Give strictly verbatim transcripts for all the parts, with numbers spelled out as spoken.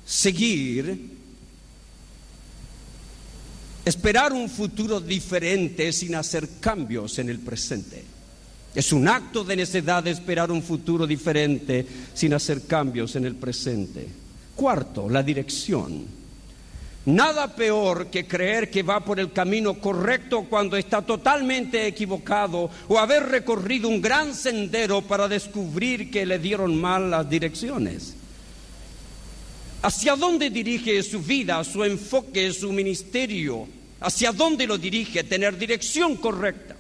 seguir, esperar un futuro diferente sin hacer cambios en el presente. Es un acto de necedad esperar un futuro diferente sin hacer cambios en el presente. Cuarto, la dirección. Nada peor que creer que va por el camino correcto cuando está totalmente equivocado, o haber recorrido un gran sendero para descubrir que le dieron mal las direcciones. ¿Hacia dónde dirige su vida, su enfoque, su ministerio? ¿Hacia dónde lo dirige? Tener dirección correcta.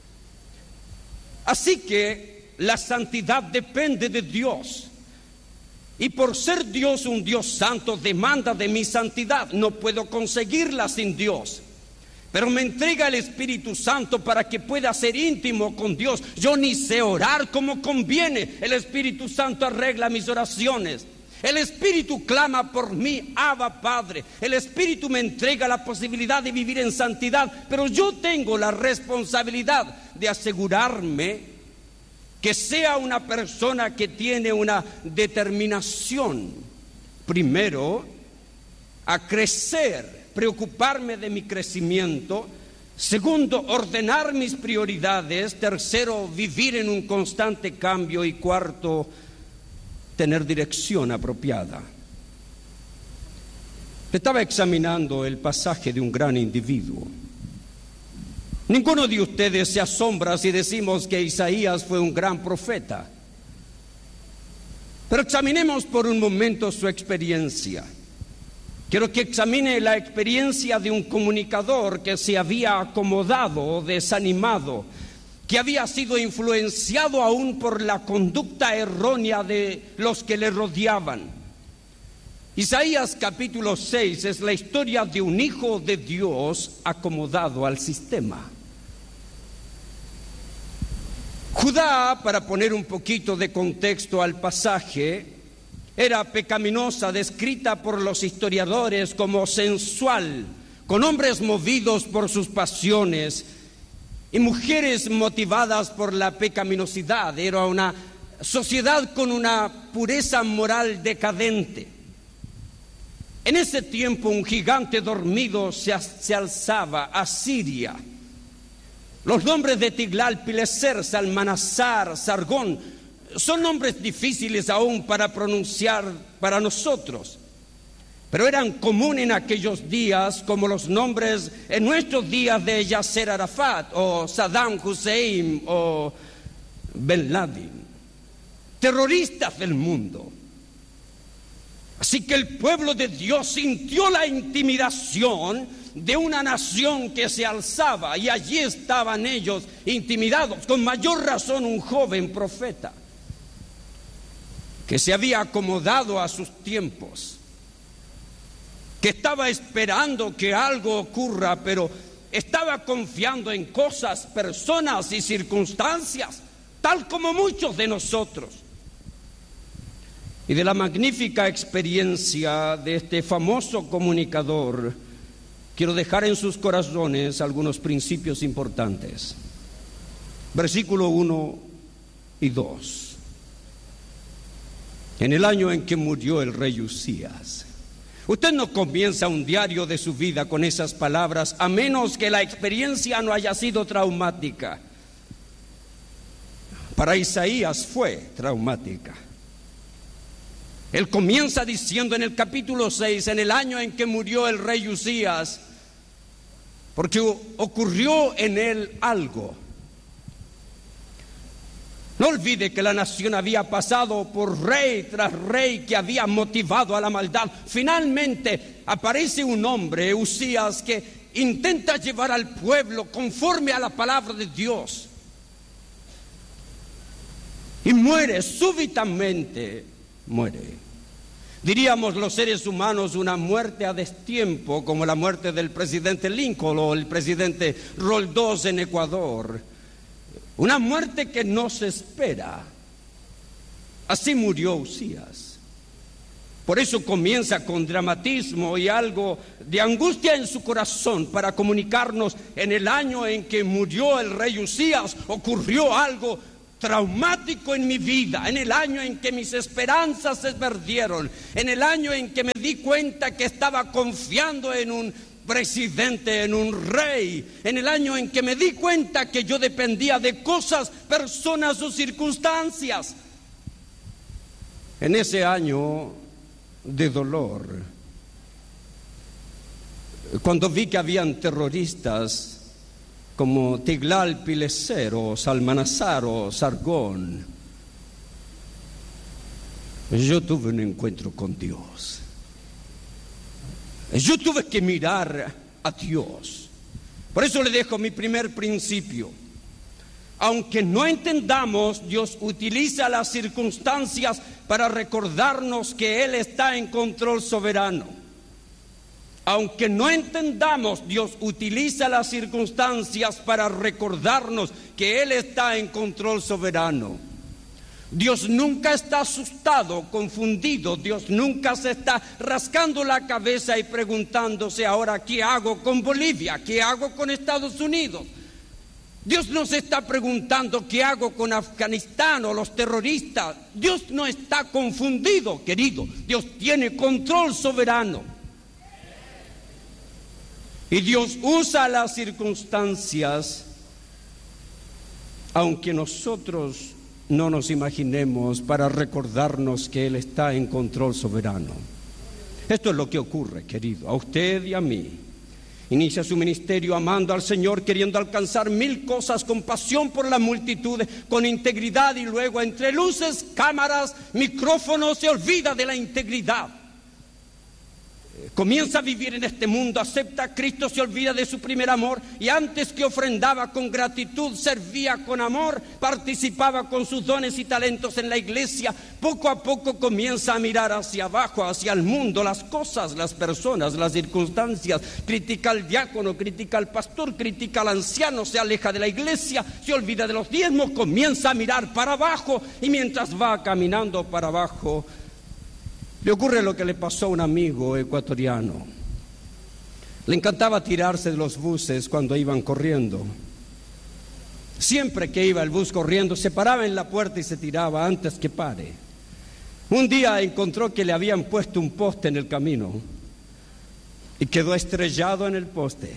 Así que la santidad depende de Dios. Y por ser Dios un Dios santo, demanda de mi santidad. No puedo conseguirla sin Dios. Pero me entrega el Espíritu Santo para que pueda ser íntimo con Dios. Yo ni sé orar como conviene. El Espíritu Santo arregla mis oraciones. El Espíritu clama por mí, Abba Padre. El Espíritu me entrega la posibilidad de vivir en santidad, pero yo tengo la responsabilidad de asegurarme que sea una persona que tiene una determinación, primero, a crecer, preocuparme de mi crecimiento. Segundo, ordenar mis prioridades. Tercero, vivir en un constante cambio. Y cuarto, tener dirección apropiada. Estaba examinando el pasaje de un gran individuo. Ninguno de ustedes se asombra si decimos que Isaías fue un gran profeta. Pero examinemos por un momento su experiencia. Quiero que examine la experiencia de un comunicador que se había acomodado o desanimado, que había sido influenciado aún por la conducta errónea de los que le rodeaban. Isaías capítulo seis es la historia de un hijo de Dios acomodado al sistema. Judá, para poner un poquito de contexto al pasaje, era pecaminosa, descrita por los historiadores como sensual, con hombres movidos por sus pasiones y mujeres motivadas por la pecaminosidad. Era una sociedad con una pureza moral decadente. En ese tiempo un gigante dormido se, se alzaba, Asiria. Los nombres de Tiglat-Pileser, Salmanasar, Sargón, son nombres difíciles aún para pronunciar para nosotros, pero eran comunes en aquellos días, como los nombres en nuestros días de Yasser Arafat o Saddam Hussein o Ben Laden, terroristas del mundo. Así que el pueblo de Dios sintió la intimidación de una nación que se alzaba, y allí estaban ellos intimidados, con mayor razón un joven profeta que se había acomodado a sus tiempos, que estaba esperando que algo ocurra, pero estaba confiando en cosas, personas y circunstancias, tal como muchos de nosotros. Y de la magnífica experiencia de este famoso comunicador, quiero dejar en sus corazones algunos principios importantes. Versículo uno y dos. En el año en que murió el rey Usías. Usted no comienza un diario de su vida con esas palabras, a menos que la experiencia no haya sido traumática. Para Isaías fue traumática. Él comienza diciendo en el capítulo seis, en el año en que murió el rey Usías, porque ocurrió en él algo. No olvide que la nación había pasado por rey tras rey que había motivado a la maldad. Finalmente aparece un hombre, Usías, que intenta llevar al pueblo conforme a la palabra de Dios. Y muere súbitamente, muere. Diríamos los seres humanos una muerte a destiempo, como la muerte del presidente Lincoln o el presidente Roldós en Ecuador. Una muerte que no se espera. Así murió Usías. Por eso comienza con dramatismo y algo de angustia en su corazón para comunicarnos: en el año en que murió el rey Usías ocurrió algo traumático en mi vida, en el año en que mis esperanzas se perdieron, en el año en que me di cuenta que estaba confiando en un presidente, en un rey, en el año en que me di cuenta que yo dependía de cosas, personas o circunstancias. En ese año de dolor, cuando vi que habían terroristas como Tiglat-Pileser o Salmanasar o Sargón, yo tuve un encuentro con Dios. Yo tuve que mirar a Dios. Por eso le dejo mi primer principio. Aunque no entendamos, Dios utiliza las circunstancias para recordarnos que Él está en control soberano. Aunque no entendamos, Dios utiliza las circunstancias para recordarnos que Él está en control soberano. Dios nunca está asustado, confundido. Dios nunca se está rascando la cabeza y preguntándose ahora ¿qué hago con Bolivia? ¿Qué hago con Estados Unidos? Dios no se está preguntando ¿qué hago con Afganistán o los terroristas? Dios no está confundido, querido. Dios tiene control soberano. Y Dios usa las circunstancias, aunque nosotros no nos imaginemos, para recordarnos que Él está en control soberano. Esto es lo que ocurre, querido, a usted y a mí. Inicia su ministerio amando al Señor, queriendo alcanzar mil cosas, con pasión por la multitud, con integridad, y luego entre luces, cámaras, micrófonos, se olvida de la integridad. Comienza a vivir en este mundo, acepta a Cristo, se olvida de su primer amor, y antes que ofrendaba con gratitud, servía con amor, participaba con sus dones y talentos en la iglesia. Poco a poco comienza a mirar hacia abajo, hacia el mundo, las cosas, las personas, las circunstancias. Critica al diácono, critica al pastor, critica al anciano, se aleja de la iglesia, se olvida de los diezmos, comienza a mirar para abajo, y mientras va caminando para abajo, le ocurre lo que le pasó a un amigo ecuatoriano. Le encantaba tirarse de los buses cuando iban corriendo. Siempre que iba el bus corriendo, se paraba en la puerta y se tiraba antes que pare. Un día encontró que le habían puesto un poste en el camino y quedó estrellado en el poste.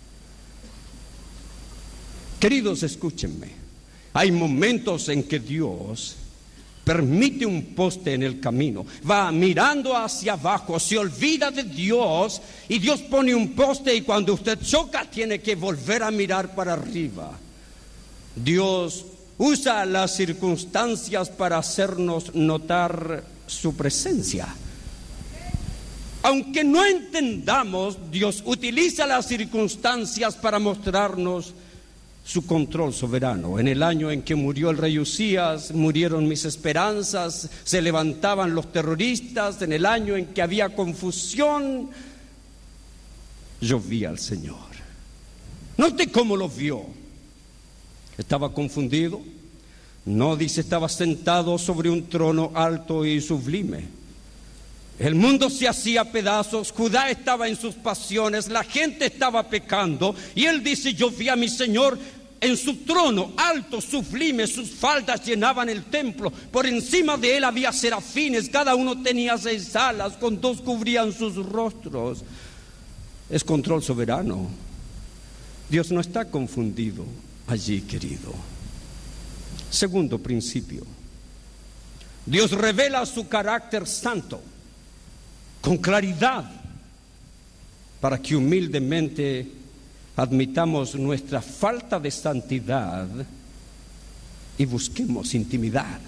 Queridos, escúchenme. Hay momentos en que Dios permite un poste en el camino, va mirando hacia abajo, se olvida de Dios, y Dios pone un poste, y cuando usted choca tiene que volver a mirar para arriba. Dios usa las circunstancias para hacernos notar su presencia. Aunque no entendamos, Dios utiliza las circunstancias para mostrarnos su control soberano. En el año en que murió el rey Usías, murieron mis esperanzas, se levantaban los terroristas. En el año en que había confusión, yo vi al Señor. Note cómo lo vio. Estaba confundido. No dice estaba sentado sobre un trono alto y sublime. El mundo se hacía pedazos, Judá estaba en sus pasiones, la gente estaba pecando, y él dice: yo vi a mi Señor en su trono alto, sublime, sus faldas llenaban el templo, por encima de él había serafines, cada uno tenía seis alas, con dos cubrían sus rostros. Es control soberano. Dios no está confundido allí, querido. Segundo principio: Dios revela su carácter santo con claridad, para que humildemente admitamos nuestra falta de santidad y busquemos intimidad.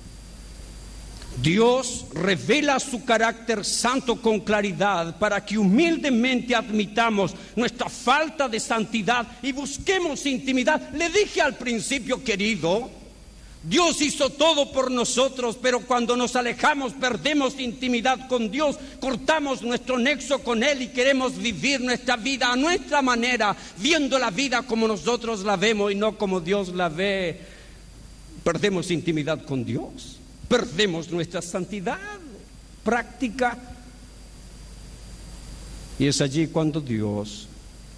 Dios revela su carácter santo con claridad para que humildemente admitamos nuestra falta de santidad y busquemos intimidad. Le dije al principio, querido, Dios hizo todo por nosotros, pero cuando nos alejamos perdemos intimidad con Dios, cortamos nuestro nexo con Él y queremos vivir nuestra vida a nuestra manera, viendo la vida como nosotros la vemos y no como Dios la ve. Perdemos intimidad con Dios, perdemos nuestra santidad práctica, y es allí cuando Dios,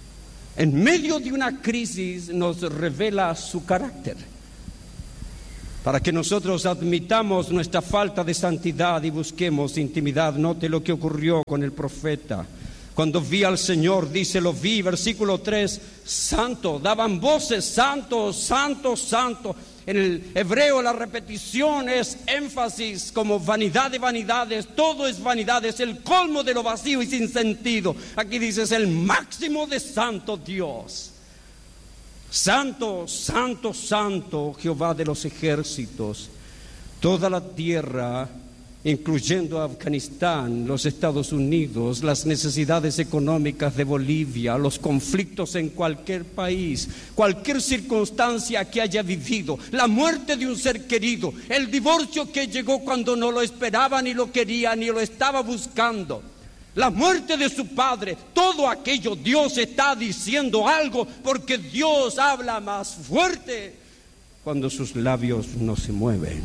en medio de una crisis, nos revela su carácter. para que nosotros admitamos nuestra falta de santidad y busquemos intimidad. Note lo que ocurrió con el profeta. Cuando vi al Señor, dice, lo vi, versículo tres, santo, daban voces, santo, santo, santo. En el hebreo la repetición es énfasis como vanidad de vanidades, todo es vanidad, es el colmo de lo vacío y sin sentido. Aquí dice, es el máximo de santo Dios. Santo, santo, santo, Jehová de los ejércitos. Toda la tierra, incluyendo Afganistán, los Estados Unidos, las necesidades económicas de Bolivia, los conflictos en cualquier país, cualquier circunstancia que haya vivido, la muerte de un ser querido, el divorcio que llegó cuando no lo esperaba, ni lo quería, ni lo estaba buscando, la muerte de su padre, todo aquello, Dios está diciendo algo, porque Dios habla más fuerte cuando sus labios no se mueven.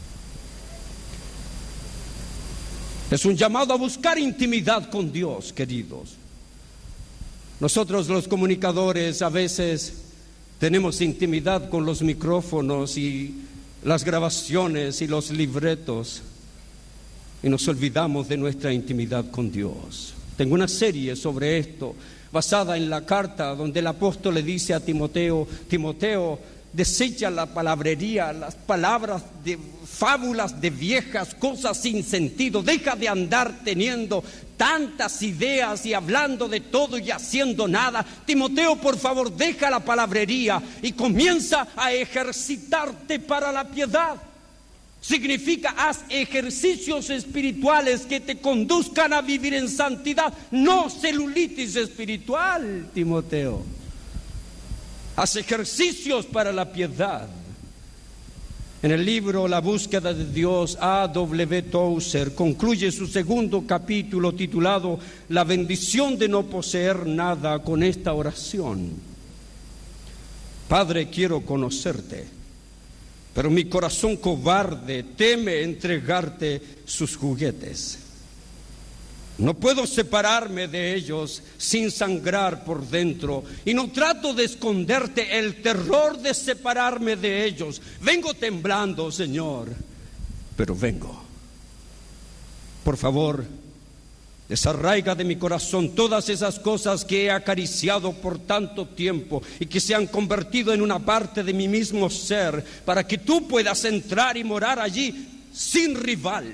Es un llamado a buscar intimidad con Dios, queridos. Nosotros los comunicadores a veces tenemos intimidad con los micrófonos y las grabaciones y los libretos y nos olvidamos de nuestra intimidad con Dios. Tengo una serie sobre esto basada en la carta donde el apóstol le dice a Timoteo, Timoteo, desecha la palabrería, las palabras de fábulas de viejas, cosas sin sentido. Deja de andar teniendo tantas ideas y hablando de todo y haciendo nada. Timoteo, por favor, deja la palabrería y comienza a ejercitarte para la piedad. Significa, haz ejercicios espirituales que te conduzcan a vivir en santidad, no celulitis espiritual, Timoteo. Haz ejercicios para la piedad. En el libro La búsqueda de Dios, A W Tozer concluye su segundo capítulo titulado La bendición de no poseer nada con esta oración: Padre, quiero conocerte, pero mi corazón cobarde teme entregarte sus juguetes. No puedo separarme de ellos sin sangrar por dentro, y no trato de esconderte el terror de separarme de ellos. Vengo temblando, Señor, pero vengo. Por favor, desarraiga de mi corazón todas esas cosas que he acariciado por tanto tiempo y que se han convertido en una parte de mi mismo ser, para que tú puedas entrar y morar allí sin rival.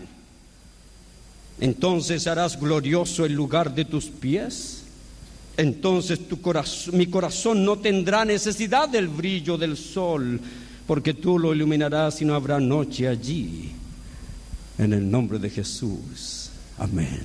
Entonces harás glorioso el lugar de tus pies. Entonces tu corazón, mi corazón no tendrá necesidad del brillo del sol, porque tú lo iluminarás y no habrá noche allí. En el nombre de Jesús. Amén.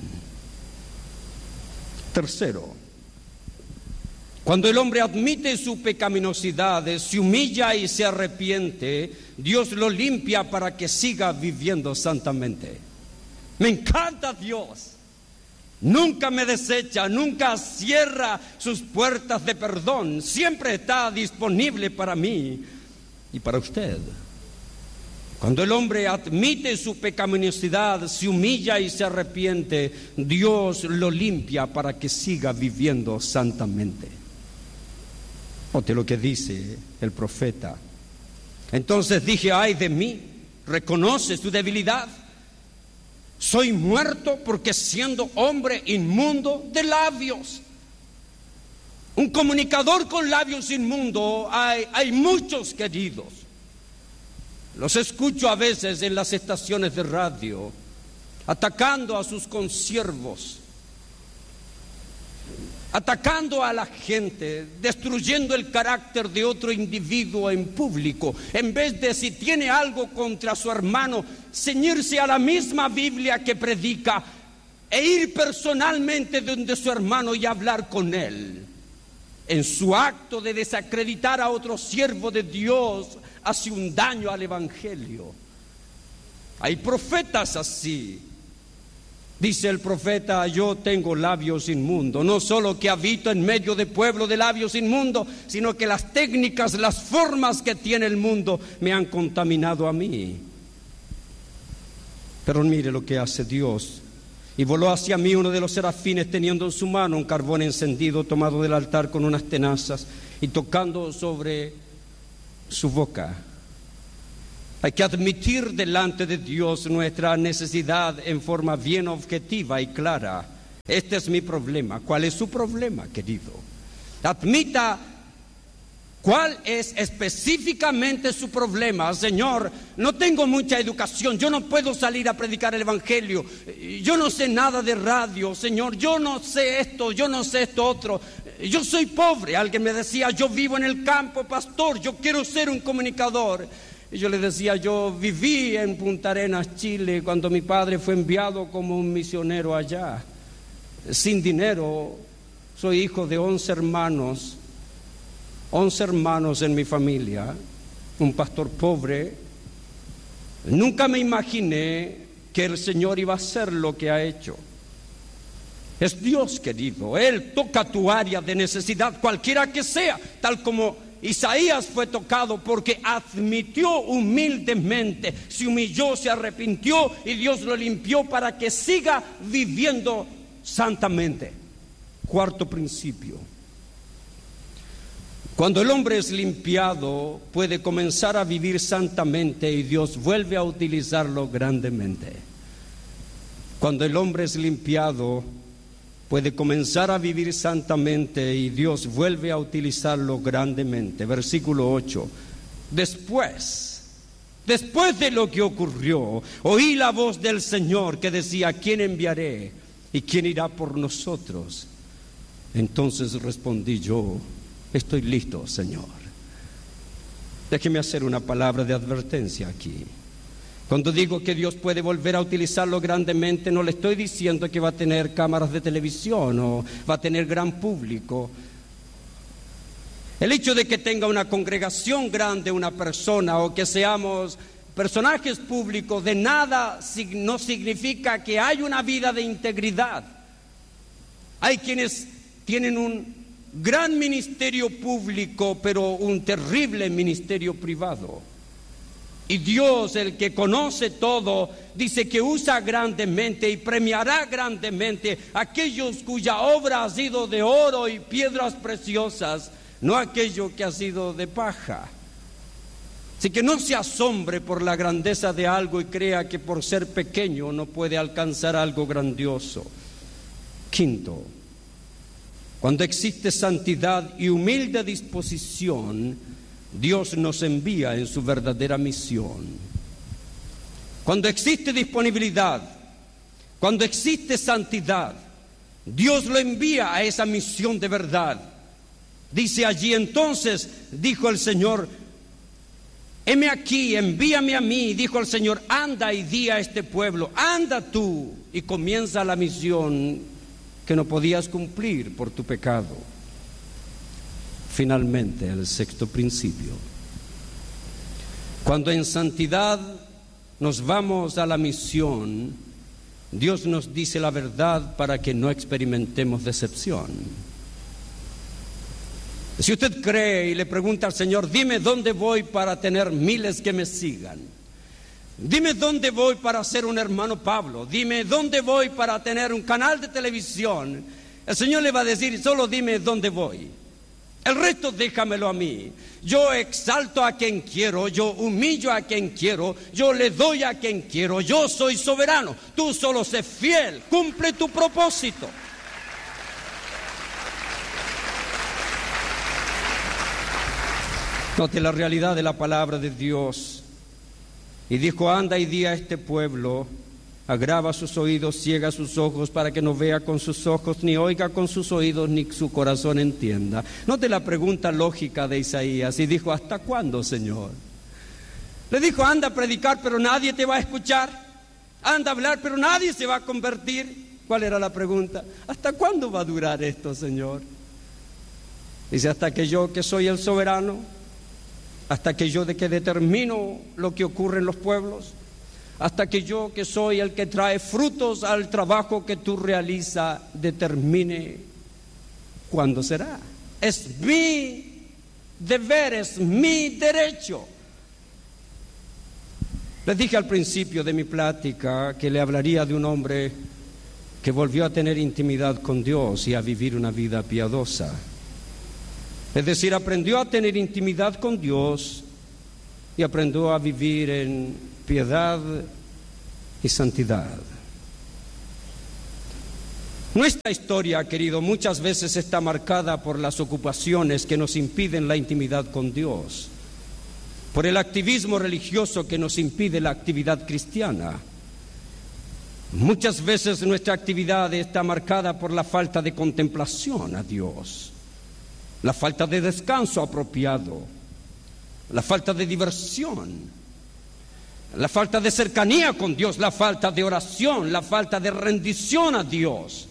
Tercero, cuando el hombre admite su pecaminosidad, se humilla y se arrepiente, Dios lo limpia para que siga viviendo santamente. Me encanta Dios. Nunca me desecha, nunca cierra sus puertas de perdón. Siempre está disponible para mí y para usted. Cuando el hombre admite su pecaminosidad, se humilla y se arrepiente, Dios lo limpia para que siga viviendo santamente. Note lo que dice el profeta. Entonces dije, ay de mí, reconoce su debilidad. Soy muerto porque siendo hombre inmundo de labios. Un comunicador con labios inmundos, hay, hay muchos, queridos. Los escucho a veces en las estaciones de radio, atacando a sus consiervos, atacando a la gente, destruyendo el carácter de otro individuo en público, en vez de, si tiene algo contra su hermano, ceñirse a la misma Biblia que predica e ir personalmente donde su hermano y hablar con él. En su acto de desacreditar a otro siervo de Dios, hace un daño al evangelio. Hay profetas así. Dice el profeta, yo tengo labios inmundos. No solo que habito en medio de pueblo de labios inmundos, sino que las técnicas, las formas que tiene el mundo me han contaminado a mí. Pero mire lo que hace Dios. Y voló hacia mí uno de los serafines, teniendo en su mano un carbón encendido tomado del altar con unas tenazas, y tocando sobre su boca, Hay que admitir delante de Dios nuestra necesidad en forma bien objetiva y clara. Este es mi problema. ¿Cuál es su problema, querido? Admita cuál es específicamente su problema. Señor, no tengo mucha educación, yo no puedo salir a predicar el Evangelio, yo no sé nada de radio, Señor, yo no sé esto, yo no sé esto otro, yo soy pobre. Alguien me decía, yo vivo en el campo, pastor, yo quiero ser un comunicador. Y yo le decía, yo viví en Punta Arenas, Chile, cuando mi padre fue enviado como un misionero allá, sin dinero. Soy hijo de once hermanos, once hermanos en mi familia, un pastor pobre. Nunca me imaginé que el Señor iba a hacer lo que ha hecho. Es Dios, querido. Él toca tu área de necesidad, cualquiera que sea, tal como Isaías fue tocado porque admitió humildemente, se humilló, se arrepintió y Dios lo limpió para que siga viviendo santamente. Cuarto principio. Cuando el hombre es limpiado, puede comenzar a vivir santamente y Dios vuelve a utilizarlo grandemente. Cuando el hombre es limpiado, puede comenzar a vivir santamente y Dios vuelve a utilizarlo grandemente. Versículo ocho. Después, después de lo que ocurrió, oí la voz del Señor que decía, ¿quién enviaré y quién irá por nosotros? Entonces respondí yo, estoy listo, Señor. Déjeme hacer una palabra de advertencia aquí. Cuando digo que Dios puede volver a utilizarlo grandemente, no le estoy diciendo que va a tener cámaras de televisión o va a tener gran público. El hecho de que tenga una congregación grande una persona o que seamos personajes públicos de nada no significa que hay una vida de integridad. Hay quienes tienen un gran ministerio público, pero un terrible ministerio privado. Y Dios, el que conoce todo, dice que usa grandemente y premiará grandemente a aquellos cuya obra ha sido de oro y piedras preciosas, no aquello que ha sido de paja. Así que no se asombre por la grandeza de algo y crea que por ser pequeño no puede alcanzar algo grandioso. Quinto, cuando existe santidad y humilde disposición, Dios nos envía en su verdadera misión. Cuando existe disponibilidad, cuando existe santidad, Dios lo envía a esa misión de verdad. Dice allí, entonces dijo el Señor, heme aquí, envíame a mí. Dijo el Señor, anda y di a este pueblo, anda tú. Y comienza la misión que no podías cumplir por tu pecado. Finalmente, el sexto principio. Cuando en santidad nos vamos a la misión, Dios nos dice la verdad para que no experimentemos decepción. Si usted cree y le pregunta al Señor, dime dónde voy para tener miles que me sigan, dime dónde voy para ser un hermano Pablo, dime dónde voy para tener un canal de televisión, el Señor le va a decir, solo dime dónde voy. El resto déjamelo a mí. Yo exalto a quien quiero, yo humillo a quien quiero, yo le doy a quien quiero, yo soy soberano. Tú solo sé fiel, cumple tu propósito. Note la realidad de la palabra de Dios. Y dijo, anda y di a este pueblo, agrava sus oídos, ciega sus ojos para que no vea con sus ojos, ni oiga con sus oídos, ni su corazón entienda. Note la pregunta lógica de Isaías. Y dijo, ¿hasta cuándo, Señor? Le dijo, anda a predicar, pero nadie te va a escuchar. Anda a hablar, pero nadie se va a convertir. ¿Cuál era la pregunta? ¿Hasta cuándo va a durar esto, Señor? Dice, hasta que yo, que soy el soberano, hasta que yo de que determino lo que ocurre en los pueblos, hasta que yo, que soy el que trae frutos al trabajo que tú realizas, determine cuándo será. Es mi deber, es mi derecho. Les dije al principio de mi plática que le hablaría de un hombre que volvió a tener intimidad con Dios y a vivir una vida piadosa. Es decir, aprendió a tener intimidad con Dios y aprendió a vivir en piedad y santidad. Nuestra historia, querido, muchas veces está marcada por las ocupaciones que nos impiden la intimidad con Dios, por el activismo religioso que nos impide la actividad cristiana. Muchas veces nuestra actividad está marcada por la falta de contemplación a Dios, la falta de descanso apropiado, la falta de diversión, la falta de cercanía con Dios, la falta de oración, la falta de rendición a Dios.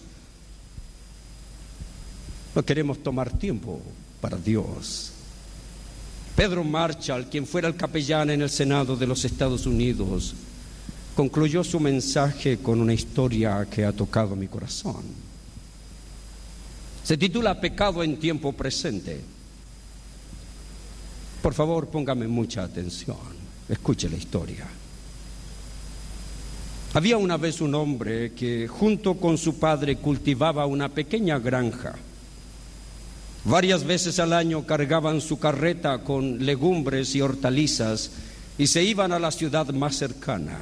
No queremos tomar tiempo para Dios. Pedro Marshall, quien fuera el capellán en el Senado de los Estados Unidos, concluyó su mensaje con una historia que ha tocado mi corazón. Se titula Pecado en tiempo presente. Por favor, póngame mucha atención. Escuche la historia. Había una vez un hombre que junto con su padre cultivaba una pequeña granja. Varias veces al año cargaban su carreta con legumbres y hortalizas y se iban a la ciudad más cercana.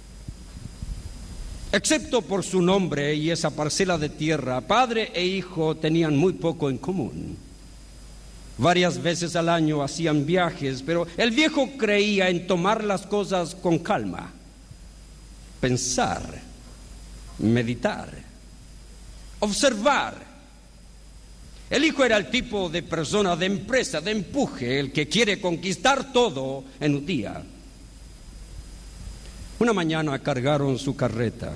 Excepto por su nombre y esa parcela de tierra, padre e hijo tenían muy poco en común. Varias veces al año hacían viajes, pero el viejo creía en tomar las cosas con calma, pensar, meditar, observar. El hijo era el tipo de persona de empresa, de empuje, el que quiere conquistar todo en un día. Una mañana cargaron su carreta,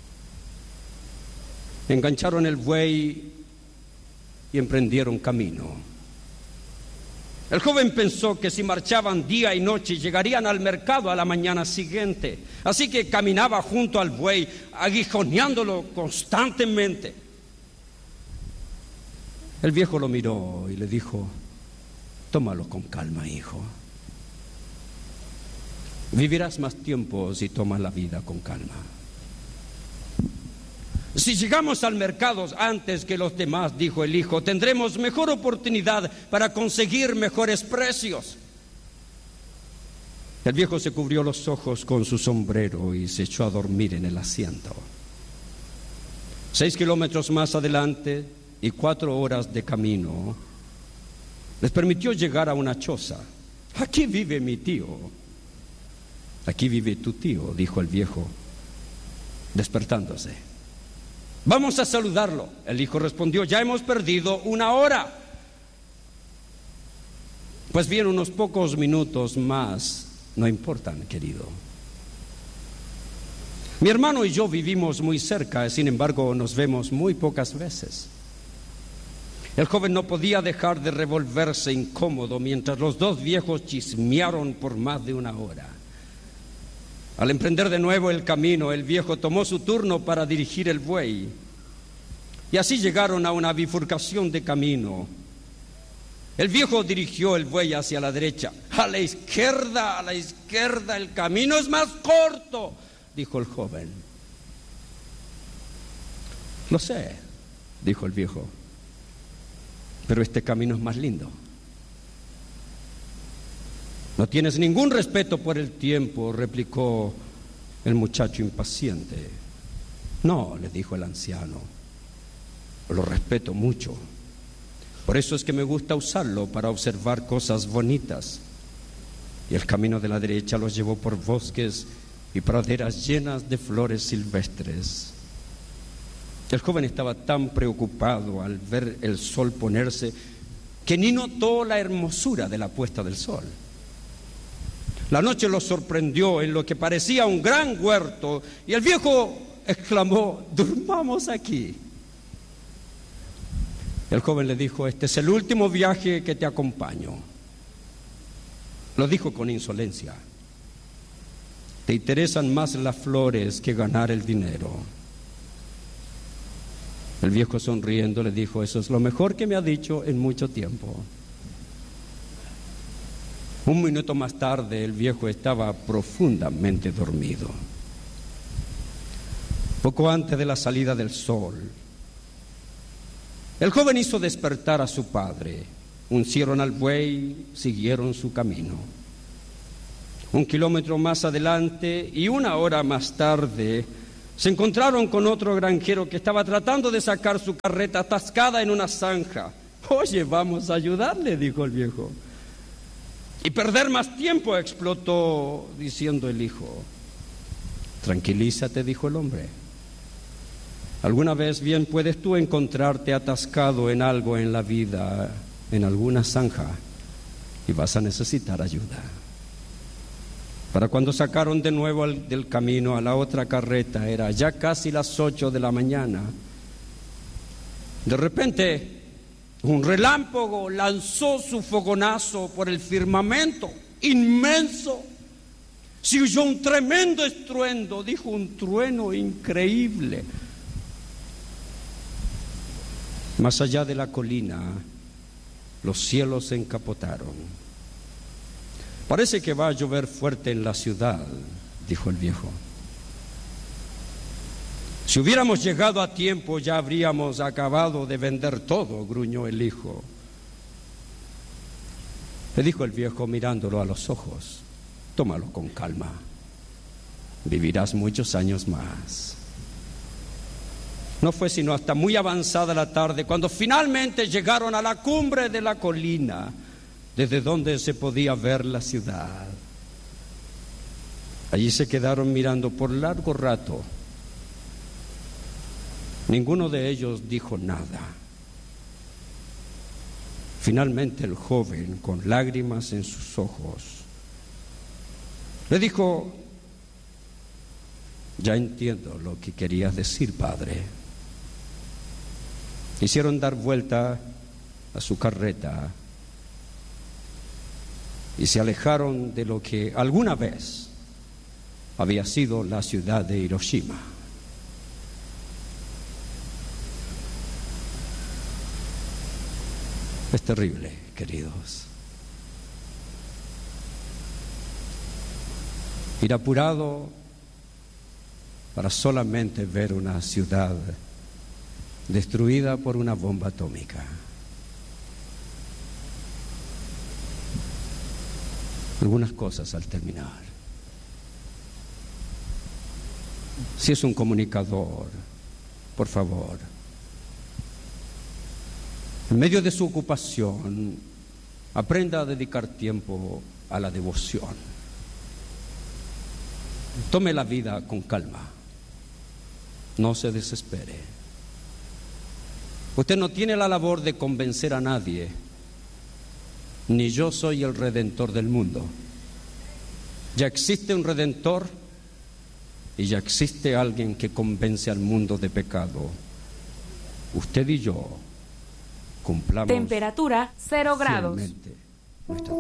engancharon el buey y emprendieron camino. El joven pensó que si marchaban día y noche llegarían al mercado a la mañana siguiente. Así que caminaba junto al buey, aguijoneándolo constantemente. El viejo lo miró y le dijo: tómalo con calma, hijo. Vivirás más tiempo si tomas la vida con calma. Si llegamos al mercado antes que los demás, dijo el hijo, tendremos mejor oportunidad para conseguir mejores precios. El viejo se cubrió los ojos con su sombrero y se echó a dormir en el asiento. Seis kilómetros más adelante y cuatro horas de camino les permitió llegar a una choza. Aquí vive mi tío. Aquí vive tu tío, dijo el viejo, despertándose. Vamos a saludarlo. El hijo respondió: ya hemos perdido una hora. Pues bien, unos pocos minutos más no importan, querido. Mi hermano y yo vivimos muy cerca, sin embargo nos vemos muy pocas veces. El joven no podía dejar de revolverse incómodo mientras los dos viejos chismearon por más de una hora. Al emprender de nuevo el camino, el viejo tomó su turno para dirigir el buey. Y así llegaron a una bifurcación de camino. El viejo dirigió el buey hacia la derecha. A la izquierda, a la izquierda, el camino es más corto, dijo el joven. Lo sé, dijo el viejo, pero este camino es más lindo. No tienes ningún respeto por el tiempo, replicó el muchacho impaciente. No, le dijo el anciano, lo respeto mucho. Por eso es que me gusta usarlo para observar cosas bonitas. Y el camino de la derecha los llevó por bosques y praderas llenas de flores silvestres. El joven estaba tan preocupado al ver el sol ponerse que ni notó la hermosura de la puesta del sol. La noche lo sorprendió en lo que parecía un gran huerto y el viejo exclamó: durmamos aquí. El joven le dijo: este es el último viaje que te acompaño. Lo dijo con insolencia. Te interesan más las flores que ganar el dinero. El viejo, sonriendo, le dijo: eso es lo mejor que me ha dicho en mucho tiempo. Un minuto más tarde el viejo estaba profundamente dormido. Poco antes de la salida del sol, el joven hizo despertar a su padre. Uncieron al buey, siguieron su camino. Un kilómetro más adelante y una hora más tarde se encontraron con otro granjero que estaba tratando de sacar su carreta atascada en una zanja. Oye, vamos a ayudarle, dijo el viejo. Y perder más tiempo, explotó diciendo el hijo. Tranquilízate, dijo el hombre. Alguna vez bien puedes tú encontrarte atascado en algo en la vida, en alguna zanja, y vas a necesitar ayuda. Para cuando sacaron de nuevo al, del camino a la otra carreta, era ya casi las ocho de la mañana. De repente, un relámpago lanzó su fogonazo por el firmamento inmenso. Se oyó un tremendo estruendo, dijo, un trueno increíble. Más allá de la colina, los cielos se encapotaron. Parece que va a llover fuerte en la ciudad, dijo el viejo. Si hubiéramos llegado a tiempo ya habríamos acabado de vender todo, gruñó el hijo. Le dijo el viejo mirándolo a los ojos, tómalo con calma, vivirás muchos años más. No fue sino hasta muy avanzada la tarde cuando finalmente llegaron a la cumbre de la colina, desde donde se podía ver la ciudad. Allí se quedaron mirando por largo rato. Ninguno de ellos dijo nada. Finalmente el joven, con lágrimas en sus ojos, le dijo: ya entiendo lo que querías decir, padre. Hicieron dar vuelta a su carreta y se alejaron de lo que alguna vez había sido la ciudad de Hiroshima. Es terrible, queridos. Ir apurado para solamente ver una ciudad destruida por una bomba atómica. Algunas cosas al terminar. Si es un comunicador, por favor, en medio de su ocupación, aprenda a dedicar tiempo a la devoción. Tome la vida con calma. No se desespere. Usted no tiene la labor de convencer a nadie, ni yo soy el redentor del mundo. Ya existe un redentor y ya existe alguien que convence al mundo de pecado. Usted y yo cumplamos temperatura cero grados. nuestra